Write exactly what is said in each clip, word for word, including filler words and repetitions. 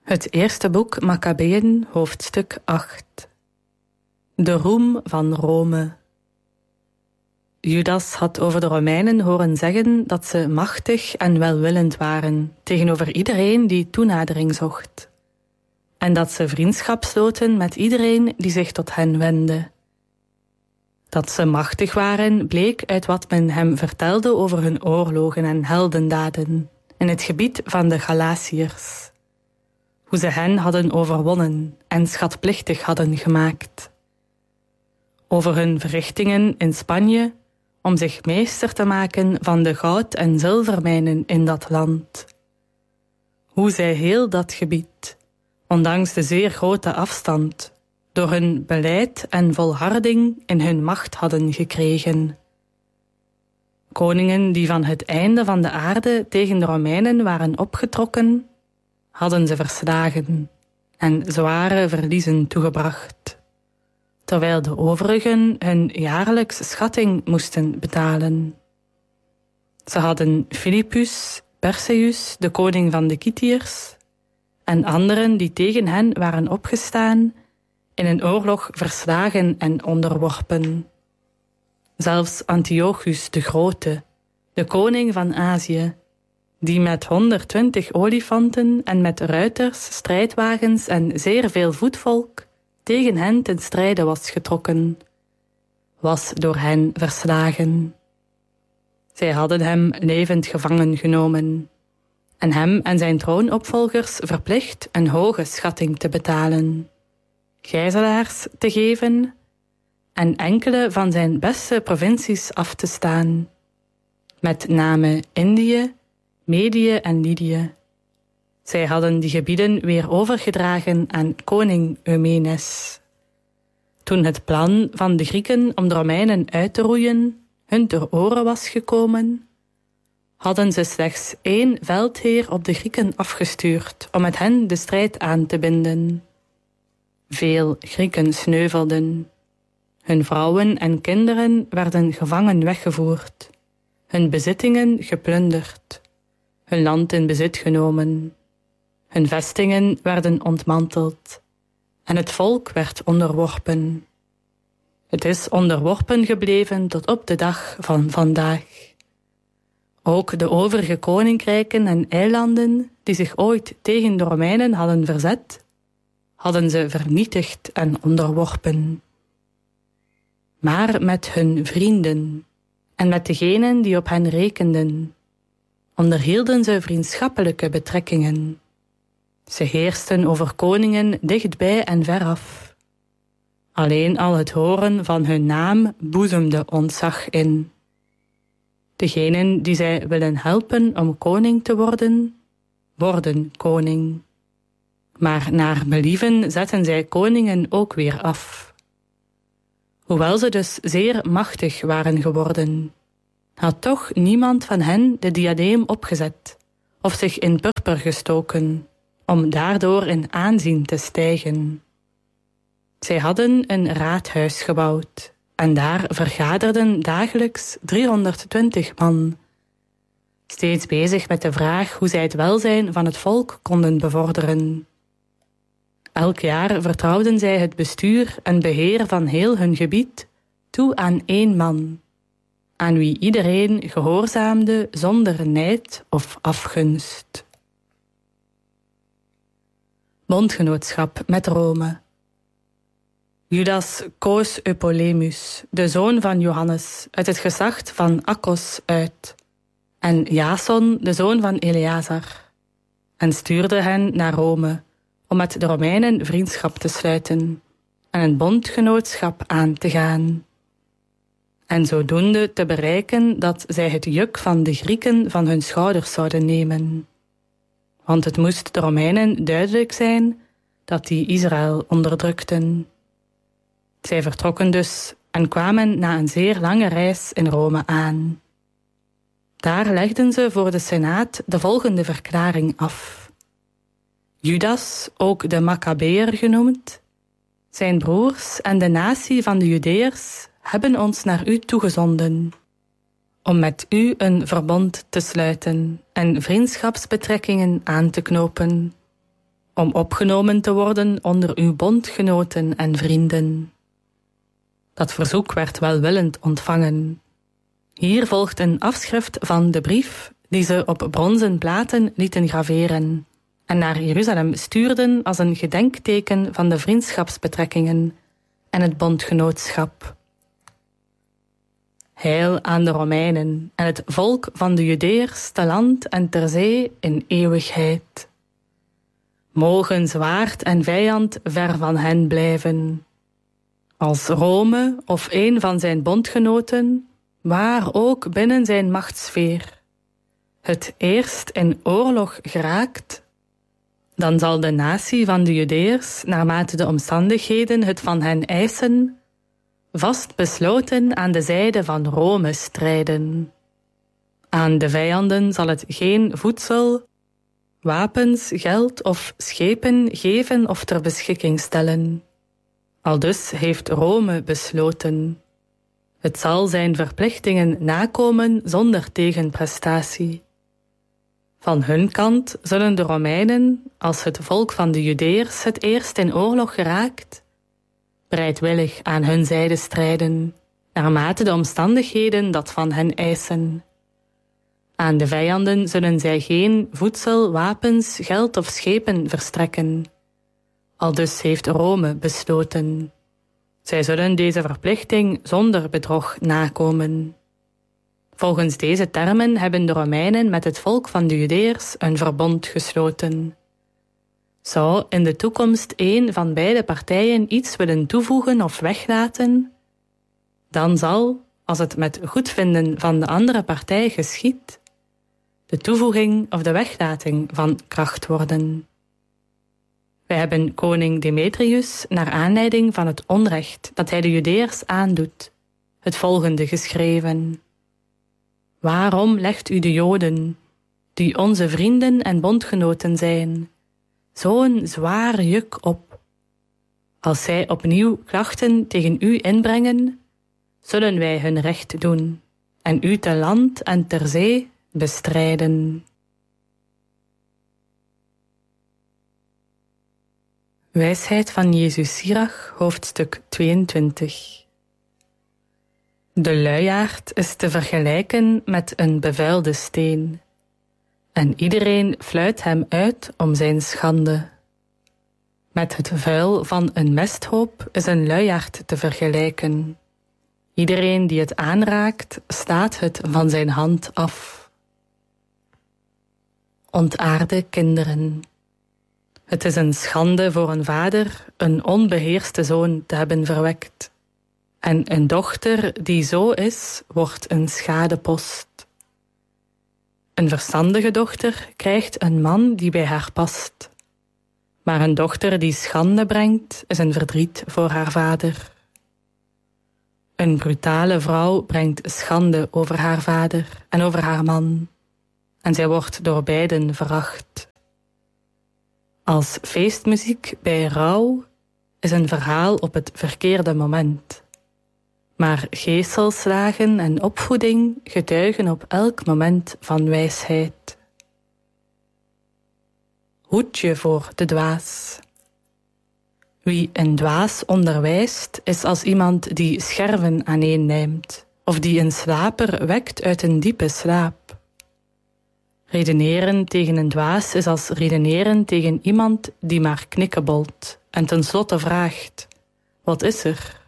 Het eerste boek Makkabeeën, hoofdstuk acht. De roem van Rome. Judas had over de Romeinen horen zeggen dat ze machtig en welwillend waren tegenover iedereen die toenadering zocht. En dat ze vriendschap sloten met iedereen die zich tot hen wendde. Dat ze machtig waren bleek uit wat men hem vertelde over hun oorlogen en heldendaden in het gebied van de Galatiërs. Hoe ze hen hadden overwonnen en schatplichtig hadden gemaakt. Over hun verrichtingen in Spanje om zich meester te maken van de goud- en zilvermijnen in dat land. Hoe zij heel dat gebied, ondanks de zeer grote afstand, door hun beleid en volharding in hun macht hadden gekregen. Koningen die van het einde van de aarde tegen de Romeinen waren opgetrokken, hadden ze verslagen en zware verliezen toegebracht, terwijl de overigen hun jaarlijks schatting moesten betalen. Ze hadden Philippus, Perseus, de koning van de Kitiërs, en anderen die tegen hen waren opgestaan, in een oorlog verslagen en onderworpen. Zelfs Antiochus de Grote, de koning van Azië, die met honderdtwintig olifanten en met ruiters, strijdwagens en zeer veel voetvolk tegen hen ten strijde was getrokken, was door hen verslagen. Zij hadden hem levend gevangen genomen en hem en zijn troonopvolgers verplicht een hoge schatting te betalen, gijzelaars te geven en enkele van zijn beste provincies af te staan, met name Indië, Medië en Lydië. Zij hadden die gebieden weer overgedragen aan koning Eumenes. Toen het plan van de Grieken om de Romeinen uit te roeien hun ter oren was gekomen, hadden ze slechts één veldheer op de Grieken afgestuurd om met hen de strijd aan te binden. Veel Grieken sneuvelden. Hun vrouwen en kinderen werden gevangen weggevoerd, hun bezittingen geplunderd, hun land in bezit genomen. Hun vestingen werden ontmanteld en het volk werd onderworpen. Het is onderworpen gebleven tot op de dag van vandaag. Ook de overige koninkrijken en eilanden die zich ooit tegen de Romeinen hadden verzet, hadden ze vernietigd en onderworpen. Maar met hun vrienden en met degenen die op hen rekenden, onderhielden ze vriendschappelijke betrekkingen. Ze heersten over koningen dichtbij en veraf. Alleen al het horen van hun naam boezemde ontzag in. Degenen die zij willen helpen om koning te worden, worden koning. Maar naar believen zetten zij koningen ook weer af. Hoewel ze dus zeer machtig waren geworden, had toch niemand van hen de diadeem opgezet of zich in purper gestoken, om daardoor in aanzien te stijgen. Zij hadden een raadhuis gebouwd en daar vergaderden dagelijks driehonderdtwintig man, steeds bezig met de vraag hoe zij het welzijn van het volk konden bevorderen. Elk jaar vertrouwden zij het bestuur en beheer van heel hun gebied toe aan één man, aan wie iedereen gehoorzaamde zonder nijd of afgunst. Bondgenootschap met Rome. Judas koos Eupolemus, de zoon van Johannes, uit het geslacht van Akkos uit, en Jason, de zoon van Eleazar, en stuurde hen naar Rome om met de Romeinen vriendschap te sluiten en een bondgenootschap aan te gaan, en zodoende te bereiken dat zij het juk van de Grieken van hun schouders zouden nemen. Want het moest de Romeinen duidelijk zijn dat die Israël onderdrukten. Zij vertrokken dus en kwamen na een zeer lange reis in Rome aan. Daar legden ze voor de Senaat de volgende verklaring af. Judas, ook de Makkabeër genoemd, zijn broers en de natie van de Judeërs hebben ons naar u toegezonden, om met u een verbond te sluiten en vriendschapsbetrekkingen aan te knopen, om opgenomen te worden onder uw bondgenoten en vrienden. Dat verzoek werd welwillend ontvangen. Hier volgt een afschrift van de brief die ze op bronzen platen lieten graveren en naar Jeruzalem stuurden als een gedenkteken van de vriendschapsbetrekkingen en het bondgenootschap. Heil aan de Romeinen en het volk van de Judeërs te land en ter zee in eeuwigheid. Mogen zwaard en vijand ver van hen blijven. Als Rome of een van zijn bondgenoten, waar ook binnen zijn machtssfeer, het eerst in oorlog geraakt, dan zal de natie van de Judeërs, naarmate de omstandigheden het van hen eisen, vast besloten aan de zijde van Rome strijden. Aan de vijanden zal het geen voedsel, wapens, geld of schepen geven of ter beschikking stellen. Aldus heeft Rome besloten. Het zal zijn verplichtingen nakomen zonder tegenprestatie. Van hun kant zullen de Romeinen, als het volk van de Judeërs het eerst in oorlog geraakt, bereidwillig aan hun zijde strijden, naarmate de omstandigheden dat van hen eisen. Aan de vijanden zullen zij geen voedsel, wapens, geld of schepen verstrekken. Aldus heeft Rome besloten. Zij zullen deze verplichting zonder bedrog nakomen. Volgens deze termen hebben de Romeinen met het volk van de Judeërs een verbond gesloten. Zou in de toekomst een van beide partijen iets willen toevoegen of weglaten, dan zal, als het met goedvinden van de andere partij geschiedt, de toevoeging of de weglating van kracht worden. Wij hebben koning Demetrius, naar aanleiding van het onrecht dat hij de Judeërs aandoet, het volgende geschreven. Waarom legt u de Joden, die onze vrienden en bondgenoten zijn, zo'n zwaar juk op? Als zij opnieuw klachten tegen u inbrengen, zullen wij hun recht doen en u te land en ter zee bestrijden. Wijsheid van Jezus Sirach, hoofdstuk tweeëntwintig. De luiaard is te vergelijken met een bevuilde steen, en iedereen fluit hem uit om zijn schande. Met het vuil van een mesthoop is een luiaard te vergelijken. Iedereen die het aanraakt, staat het van zijn hand af. Ontaarde kinderen. Het is een schande voor een vader een onbeheerste zoon te hebben verwekt. En een dochter die zo is, wordt een schadepost. Een verstandige dochter krijgt een man die bij haar past. Maar een dochter die schande brengt, is een verdriet voor haar vader. Een brutale vrouw brengt schande over haar vader en over haar man. En zij wordt door beiden veracht. Als feestmuziek bij rouw is een verhaal op het verkeerde moment. Maar geeselslagen en opvoeding getuigen op elk moment van wijsheid. Hoed je voor de dwaas. Wie een dwaas onderwijst, is als iemand die scherven aaneenlijmt, of die een slaper wekt uit een diepe slaap. Redeneren tegen een dwaas is als redeneren tegen iemand die maar knikkebolt en tenslotte vraagt: wat is er?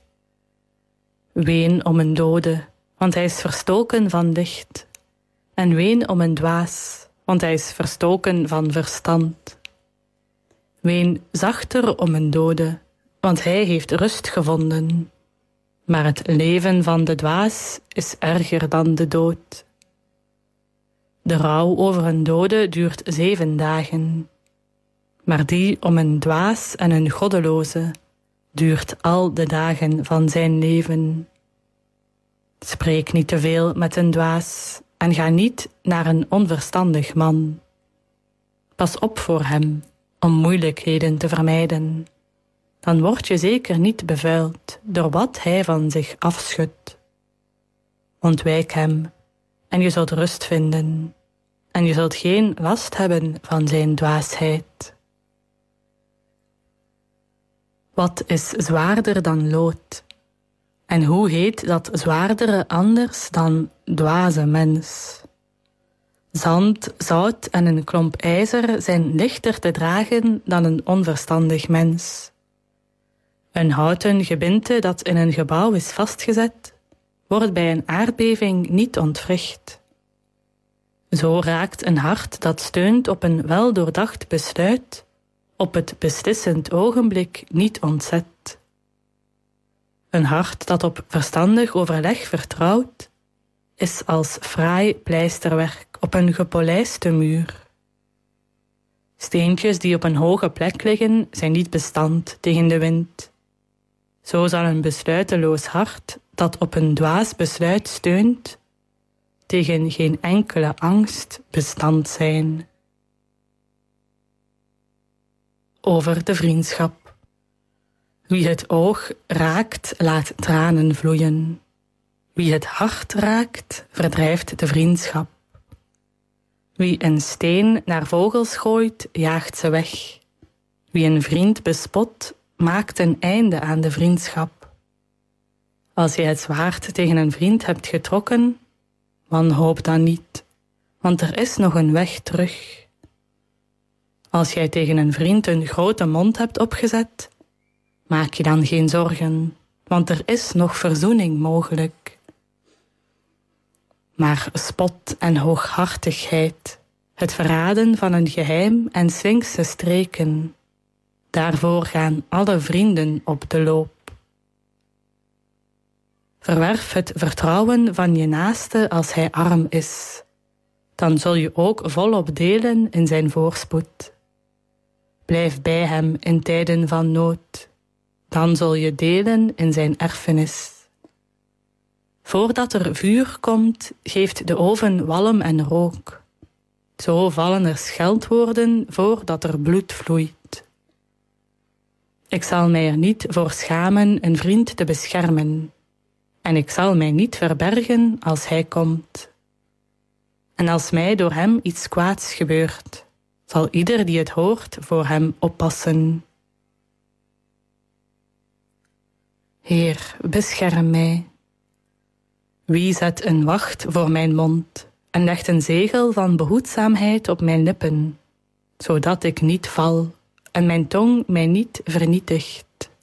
Ween om een dode, want hij is verstoken van licht. En ween om een dwaas, want hij is verstoken van verstand. Ween zachter om een dode, want hij heeft rust gevonden. Maar het leven van de dwaas is erger dan de dood. De rouw over een dode duurt zeven dagen. Maar die om een dwaas en een goddeloze duurt al de dagen van zijn leven. Spreek niet te veel met een dwaas en ga niet naar een onverstandig man. Pas op voor hem, om moeilijkheden te vermijden. Dan word je zeker niet bevuild door wat hij van zich afschudt. Ontwijk hem en je zult rust vinden, en je zult geen last hebben van zijn dwaasheid. Wat is zwaarder dan lood? En hoe heet dat zwaardere anders dan dwaze mens? Zand, zout en een klomp ijzer zijn lichter te dragen dan een onverstandig mens. Een houten gebinte dat in een gebouw is vastgezet, wordt bij een aardbeving niet ontwricht. Zo raakt een hart dat steunt op een weldoordacht besluit, op het beslissend ogenblik niet ontzet. Een hart dat op verstandig overleg vertrouwt, is als fraai pleisterwerk op een gepolijste muur. Steentjes die op een hoge plek liggen, zijn niet bestand tegen de wind. Zo zal een besluiteloos hart, dat op een dwaas besluit steunt, tegen geen enkele angst bestand zijn. Over de vriendschap. Wie het oog raakt, laat tranen vloeien. Wie het hart raakt, verdrijft de vriendschap. Wie een steen naar vogels gooit, jaagt ze weg. Wie een vriend bespot, maakt een einde aan de vriendschap. Als je het zwaard tegen een vriend hebt getrokken, wanhoop dan niet, want er is nog een weg terug. Als jij tegen een vriend een grote mond hebt opgezet, maak je dan geen zorgen, want er is nog verzoening mogelijk. Maar spot en hooghartigheid, het verraden van een geheim en slinksche streken, daarvoor gaan alle vrienden op de loop. Verwerf het vertrouwen van je naaste als hij arm is. Dan zul je ook volop delen in zijn voorspoed. Blijf bij hem in tijden van nood. Dan zul je delen in zijn erfenis. Voordat er vuur komt, geeft de oven walm en rook. Zo vallen er scheldwoorden voordat er bloed vloeit. Ik zal mij er niet voor schamen een vriend te beschermen. En ik zal mij niet verbergen als hij komt. En als mij door hem iets kwaads gebeurt, zal ieder die het hoort voor hem oppassen. Heer, bescherm mij. Wie zet een wacht voor mijn mond en legt een zegel van behoedzaamheid op mijn lippen, zodat ik niet val en mijn tong mij niet vernietigt.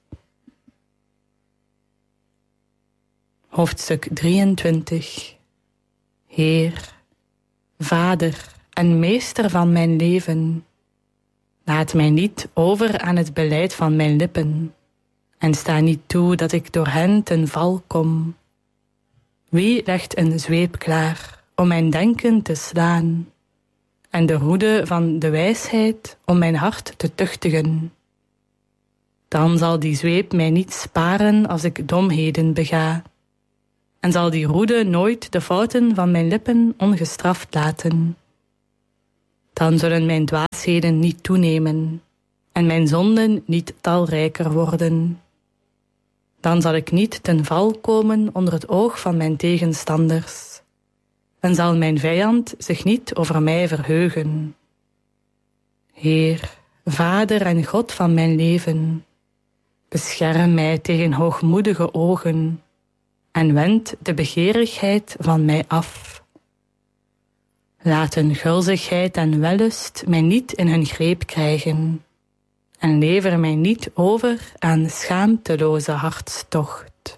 Hoofdstuk drieëntwintig. Heer, Vader en Meester van mijn leven, laat mij niet over aan het beleid van mijn lippen en sta niet toe dat ik door hen ten val kom. Wie legt een zweep klaar om mijn denken te slaan en de roede van de wijsheid om mijn hart te tuchtigen? Dan zal die zweep mij niet sparen als ik domheden bega. En zal die roede nooit de fouten van mijn lippen ongestraft laten. Dan zullen mijn dwaasheden niet toenemen en mijn zonden niet talrijker worden. Dan zal ik niet ten val komen onder het oog van mijn tegenstanders en zal mijn vijand zich niet over mij verheugen. Heer, Vader en God van mijn leven, bescherm mij tegen hoogmoedige ogen en wend de begeerigheid van mij af. Laat hun gulzigheid en wellust mij niet in hun greep krijgen en lever mij niet over aan schaamteloze hartstocht.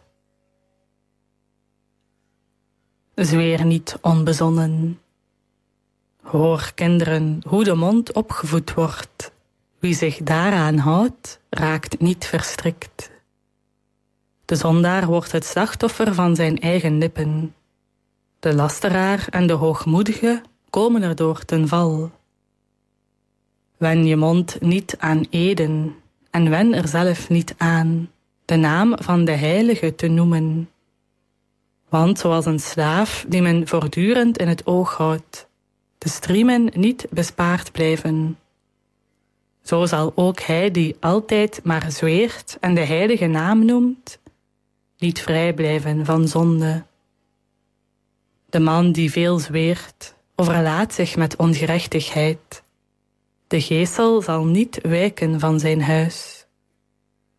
Zweer niet onbezonnen. Hoor, kinderen, hoe de mond opgevoed wordt. Wie zich daaraan houdt, raakt niet verstrikt. De zondaar wordt het slachtoffer van zijn eigen lippen. De lasteraar en de hoogmoedige komen erdoor ten val. Wen je mond niet aan eden en wen er zelf niet aan de naam van de heilige te noemen. Want zoals een slaaf die men voortdurend in het oog houdt, de striemen niet bespaard blijven, zo zal ook hij die altijd maar zweert en de heilige naam noemt, niet vrij blijven van zonde. De man die veel zweert, overlaat zich met ongerechtigheid. De geesel zal niet wijken van zijn huis.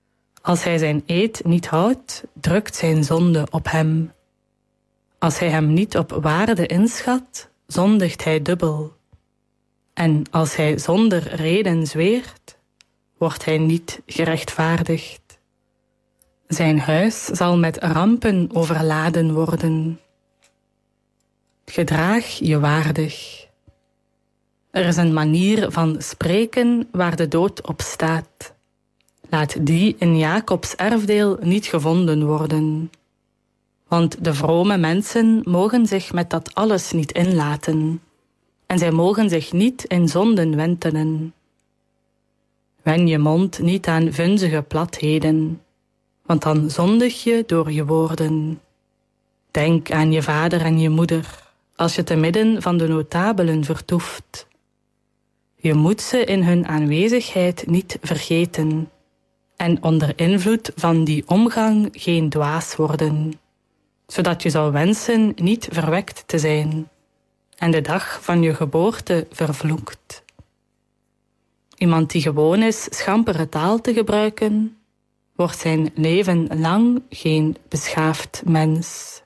Als hij zijn eed niet houdt, drukt zijn zonde op hem. Als hij hem niet op waarde inschat, zondigt hij dubbel. En als hij zonder reden zweert, wordt hij niet gerechtvaardigd. Zijn huis zal met rampen overladen worden. Gedraag je waardig. Er is een manier van spreken waar de dood op staat. Laat die in Jacobs erfdeel niet gevonden worden. Want de vrome mensen mogen zich met dat alles niet inlaten. En zij mogen zich niet in zonden wentelen. Wen je mond niet aan vunzige platheden, want dan zondig je door je woorden. Denk aan je vader en je moeder, als je te midden van de notabelen vertoeft. Je moet ze in hun aanwezigheid niet vergeten, en onder invloed van die omgang geen dwaas worden, zodat je zou wensen niet verwekt te zijn, en de dag van je geboorte vervloekt. Iemand die gewoon is schampere taal te gebruiken, wordt zijn leven lang geen beschaafd mens.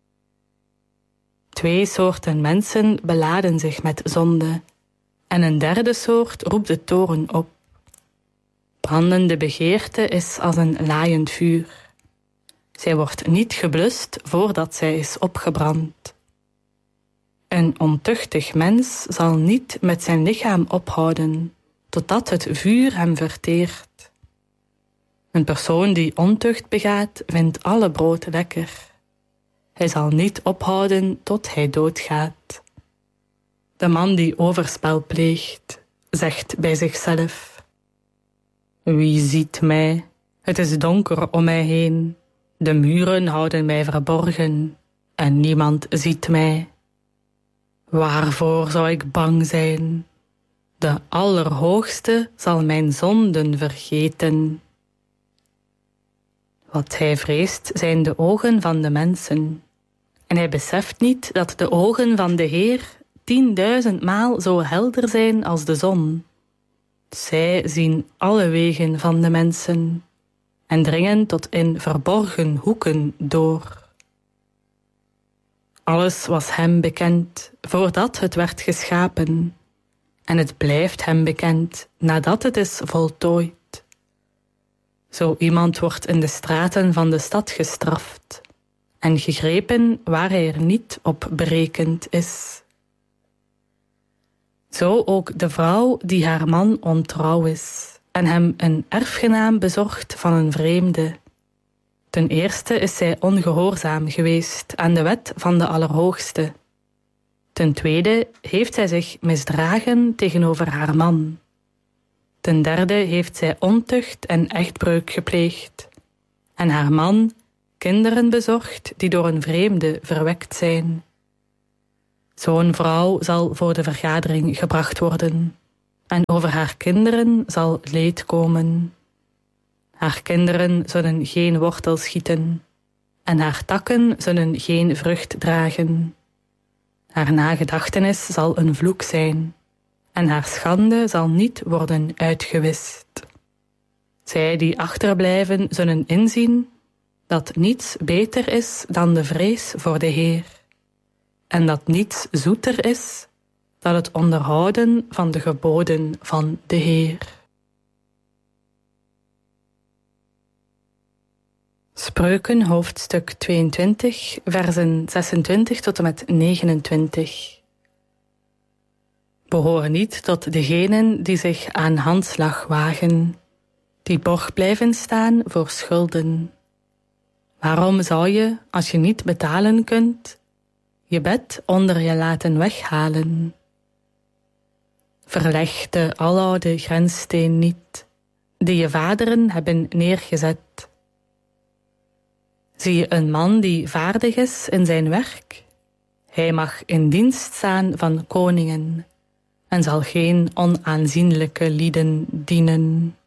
Twee soorten mensen beladen zich met zonde, en een derde soort roept de toorn op. Brandende begeerte is als een laaiend vuur. Zij wordt niet geblust voordat zij is opgebrand. Een ontuchtig mens zal niet met zijn lichaam ophouden, totdat het vuur hem verteert. Een persoon die ontucht begaat, vindt alle brood lekker. Hij zal niet ophouden tot hij doodgaat. De man die overspel pleegt, zegt bij zichzelf: wie ziet mij? Het is donker om mij heen. De muren houden mij verborgen en niemand ziet mij. Waarvoor zou ik bang zijn? De Allerhoogste zal mijn zonden vergeten. Wat hij vreest zijn de ogen van de mensen. En hij beseft niet dat de ogen van de Heer tienduizendmaal zo helder zijn als de zon. Zij zien alle wegen van de mensen en dringen tot in verborgen hoeken door. Alles was hem bekend voordat het werd geschapen, en het blijft hem bekend nadat het is voltooid. Zo iemand wordt in de straten van de stad gestraft en gegrepen waar hij er niet op berekend is. Zo ook de vrouw die haar man ontrouw is en hem een erfgenaam bezorgt van een vreemde. Ten eerste is zij ongehoorzaam geweest aan de wet van de Allerhoogste. Ten tweede heeft zij zich misdragen tegenover haar man. Ten derde heeft zij ontucht en echtbreuk gepleegd en haar man kinderen bezorgd die door een vreemde verwekt zijn. Zo'n vrouw zal voor de vergadering gebracht worden en over haar kinderen zal leed komen. Haar kinderen zullen geen wortel schieten en haar takken zullen geen vrucht dragen. Haar nagedachtenis zal een vloek zijn en haar schande zal niet worden uitgewist. Zij die achterblijven zullen inzien dat niets beter is dan de vrees voor de Heer en dat niets zoeter is dan het onderhouden van de geboden van de Heer. Spreuken hoofdstuk tweeëntwintig, versen zesentwintig tot en met negenentwintig. Behoor niet tot degenen die zich aan handslag wagen, die borg blijven staan voor schulden. Waarom zou je, als je niet betalen kunt, je bed onder je laten weghalen? Verleg de aloude grenssteen niet, die je vaderen hebben neergezet. Zie je een man die vaardig is in zijn werk? Hij mag in dienst staan van koningen en zal geen onaanzienlijke lieden dienen.